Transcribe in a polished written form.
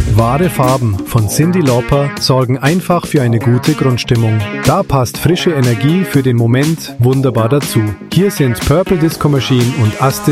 Wahre Farben von Cyndi Lauper sorgen einfach für eine gute Grundstimmung. Da passt frische Energie für den Moment wunderbar dazu. Hier sind Purple Disco Machine und Asti